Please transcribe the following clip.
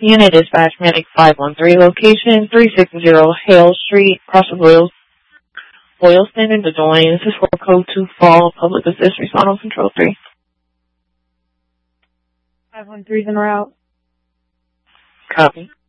Unit Dispatch Medic 513, location 360 Hale Street, Crossroads, Boylston, and Des Moines. This is for Code 2 Fall, Public Assist, Respond on Control 3. 513's en route. Copy.